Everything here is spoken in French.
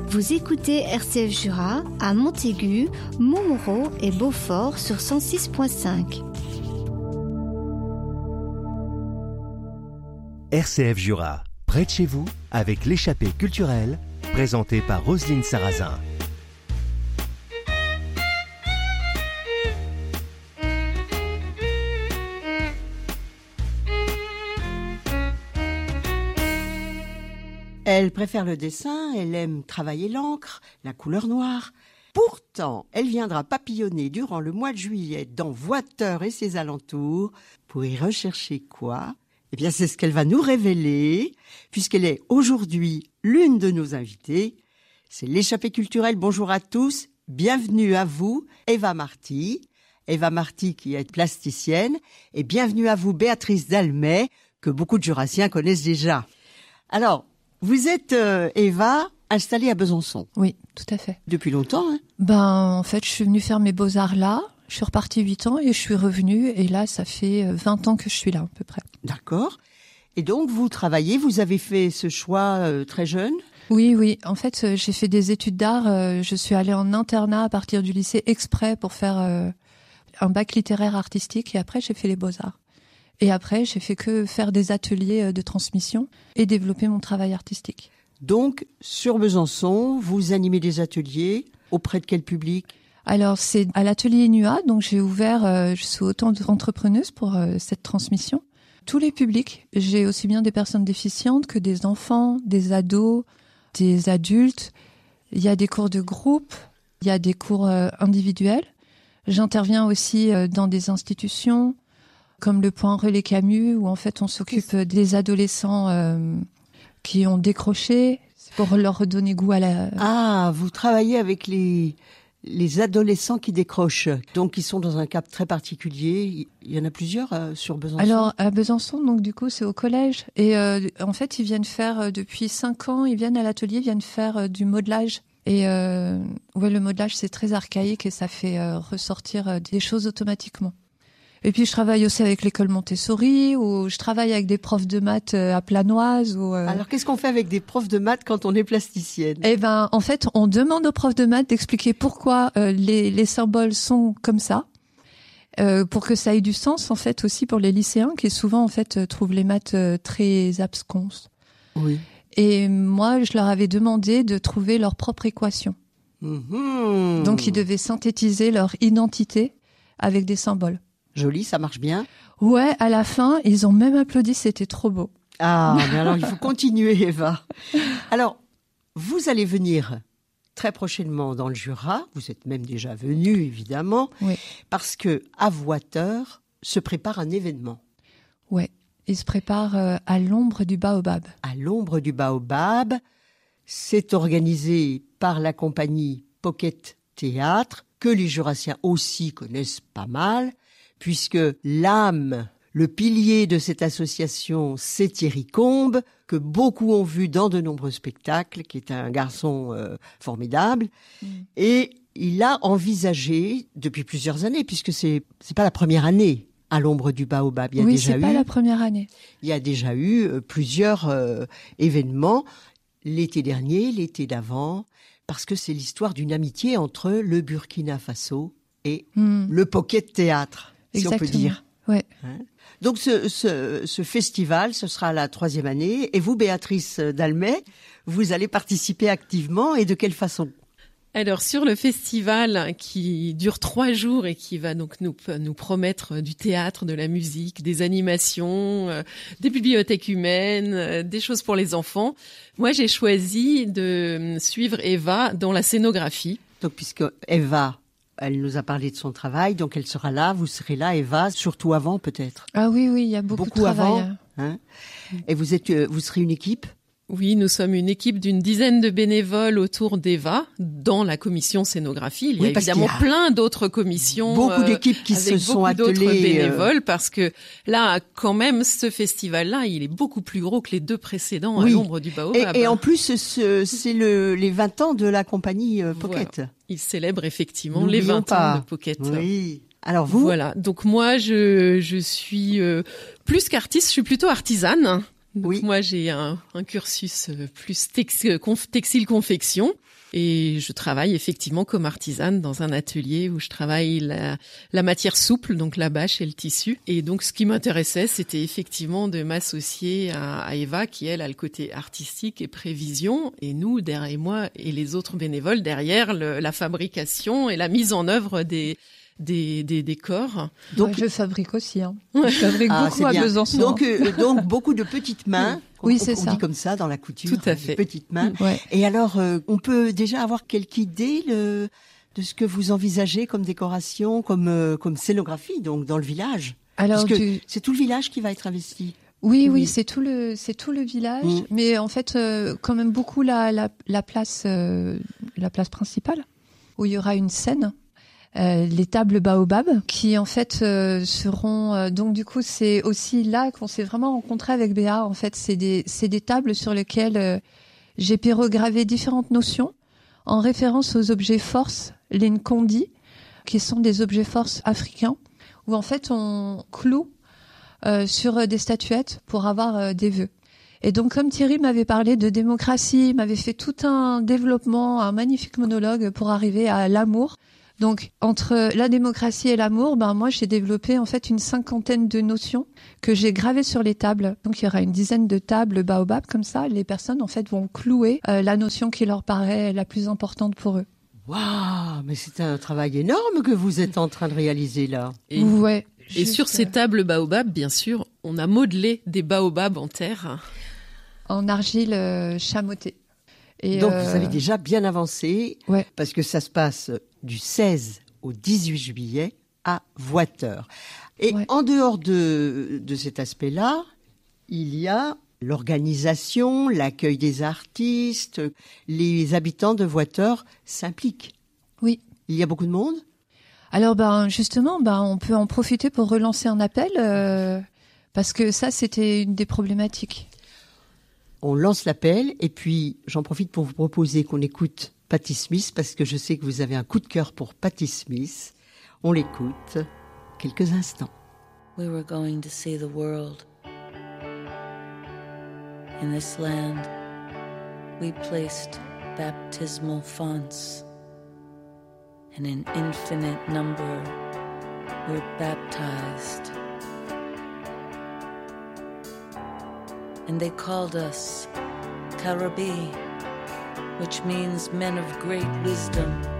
Vous écoutez RCF Jura à Montaigu, Montmoreau et Beaufort sur 106.5. RCF Jura, près de chez vous, avec l'échappée culturelle, présentée par Roselyne Sarrazin. Elle préfère le dessin, elle aime travailler l'encre, la couleur noire. Pourtant, elle viendra papillonner durant le mois de juillet dans Voiteur et ses alentours. Pour y rechercher quoi ? Eh bien, c'est ce qu'elle va nous révéler, puisqu'elle est aujourd'hui l'une de nos invitées. C'est l'échappée culturelle. Bonjour à tous, bienvenue à vous, Eva Marty. Eva Marty qui est plasticienne. Et bienvenue à vous, Béatrice Dalmet, que beaucoup de Jurassiens connaissent déjà. Alors, vous êtes, Eva, installée à Besançon. Oui, tout à fait. Depuis longtemps, hein ? En fait, je suis venue faire mes beaux-arts là. Je suis repartie 8 ans et je suis revenue. Et là, ça fait 20 ans que je suis là, à peu près. D'accord. Et donc, vous travaillez, vous avez fait ce choix très jeune ? Oui. En fait, j'ai fait des études d'art. Je suis allée en internat à partir du lycée exprès pour faire un bac littéraire artistique. Et après, j'ai fait les beaux-arts. Et après, j'ai fait que faire des ateliers de transmission et développer mon travail artistique. Donc, sur Besançon, vous animez des ateliers auprès de quel public ? Alors, c'est à l'atelier NUA, donc j'ai ouvert, je suis auto-entrepreneuse pour cette transmission. Tous les publics, j'ai aussi bien des personnes déficientes que des enfants, des ados, des adultes. Il y a des cours de groupe, il y a des cours individuels. J'interviens aussi dans des institutions, comme le Point Relais Camus, où en fait on s'occupe des adolescents qui ont décroché, pour leur redonner goût à la... Ah, vous travaillez avec les adolescents qui décrochent, donc ils sont dans un cadre très particulier. Il y en a plusieurs sur Besançon. Alors à Besançon, donc du coup c'est au collège, et en fait ils viennent faire depuis 5 ans, ils viennent à l'atelier, ils viennent faire du modelage. Et le modelage c'est très archaïque et ça fait ressortir des choses automatiquement. Et puis je travaille aussi avec l'école Montessori, ou je travaille avec des profs de maths à Planoise. Alors qu'est-ce qu'on fait avec des profs de maths quand on est plasticienne ? Eh ben, en fait, on demande aux profs de maths d'expliquer pourquoi les symboles sont comme ça, pour que ça ait du sens en fait aussi pour les lycéens qui souvent en fait trouvent les maths très absconses. Oui. Et moi, je leur avais demandé de trouver leur propre équation. Mmh. Donc, ils devaient synthétiser leur identité avec des symboles. Joli, ça marche bien. Ouais, à la fin, ils ont même applaudi, c'était trop beau. Ah, mais alors il faut continuer, Eva. Alors, vous allez venir très prochainement dans le Jura. Vous êtes même déjà venue, évidemment, Oui. parce que à Voiteur se prépare un événement. Ouais, ils se préparent à l'ombre du baobab. À l'ombre du baobab, c'est organisé par la compagnie Pocket Théâtre, que les Jurassiens aussi connaissent pas mal, puisque l'âme, le pilier de cette association, c'est Thierry Combe, que beaucoup ont vu dans de nombreux spectacles, qui est un garçon formidable. Et il a envisagé, depuis plusieurs années, puisque c'est pas la première année à l'ombre du baobab. Oui, c'est pas la première année. Il y a déjà eu plusieurs événements, l'été dernier, l'été d'avant, parce que c'est l'histoire d'une amitié entre le Burkina Faso et le Pocket Théâtre. Exactement. Si on peut dire. Ouais. Donc ce festival, ce sera la 3e année. Et vous, Béatrice Dalmet, vous allez participer activement, et de quelle façon ? Alors sur le festival qui dure 3 jours et qui va donc nous promettre du théâtre, de la musique, des animations, des bibliothèques humaines, des choses pour les enfants, moi j'ai choisi de suivre Eva dans la scénographie. Donc puisque Eva... Elle nous a parlé de son travail, donc elle sera là, vous serez là, Eva, surtout avant peut-être. Ah oui, il y a beaucoup de travail. Avant, hein. Et vous serez une équipe ? Oui, nous sommes une équipe d'une dizaine de bénévoles autour d'Eva, dans la commission scénographie. Il y a évidemment plein d'autres commissions. Beaucoup d'équipes qui se sont attelées. Beaucoup d'autres bénévoles, parce que là, quand même, ce festival-là, il est beaucoup plus gros que les 2 précédents à l'ombre du baobab. Et en plus, c'est les 20 ans de la compagnie Pocket. Voilà. Il célèbre effectivement les 20 ans de Pocket. Oui. Alors vous ? Voilà. Donc moi, je suis plus qu'artiste, je suis plutôt artisane. Donc Oui. moi, j'ai un cursus plus textile-confection. Et je travaille effectivement comme artisane dans un atelier où je travaille la matière souple, donc la bâche et le tissu. Et donc, ce qui m'intéressait, c'était effectivement de m'associer à Eva, qui, elle, a le côté artistique et prévision. Et nous, derrière moi et les autres bénévoles, derrière la fabrication et la mise en œuvre des décors. Donc je fabrique aussi. Je fabrique beaucoup c'est à bien. Besançon. Donc beaucoup de petites mains. Oui, c'est on ça. dit comme ça dans la couture. Tout à fait. Des petites mains. Ouais. Et alors, on peut déjà avoir quelque idée de ce que vous envisagez comme décoration, comme scénographie, donc dans le village. Alors, Parce que c'est tout le village qui va être investi. Oui, c'est tout le village, mais en fait, quand même beaucoup la place principale où il y aura une scène. Les tables Baobab qui en fait seront donc du coup c'est aussi là qu'on s'est vraiment rencontré avec Béa. En fait c'est des tables sur lesquelles j'ai pyrogravé différentes notions en référence aux objets force, les nkondi, qui sont des objets force africains où en fait on cloue sur des statuettes pour avoir des vœux. Et donc, comme Thierry m'avait parlé de démocratie, m'avait fait tout un développement, un magnifique monologue pour arriver à l'amour. Donc, entre la démocratie et l'amour, moi, j'ai développé en fait une 50aine de notions que j'ai gravées sur les tables. Donc, il y aura une 10aine de tables Baobab comme ça. Les personnes, en fait, vont clouer la notion qui leur paraît la plus importante pour eux. Waouh, mais c'est un travail énorme que vous êtes en train de réaliser là. Ouais. Et sur ces tables Baobab, bien sûr, on a modelé des baobabs en terre. En argile chamottée. Et donc, vous avez déjà bien avancé, ouais. Parce que ça se passe du 16 au 18 juillet à Voiteur. Et en dehors de cet aspect-là, il y a l'organisation, l'accueil des artistes, les habitants de Voiteur s'impliquent. Oui. Il y a beaucoup de monde ? Alors, justement, on peut en profiter pour relancer un appel, parce que ça, c'était une des problématiques. On lance l'appel et puis j'en profite pour vous proposer qu'on écoute Patti Smith parce que je sais que vous avez un coup de cœur pour Patti Smith. On l'écoute quelques instants. We were going to see the world. In this land, we placed baptismal fonts. And in infinite number, we're baptized. And they called us Karabi, which means men of great wisdom.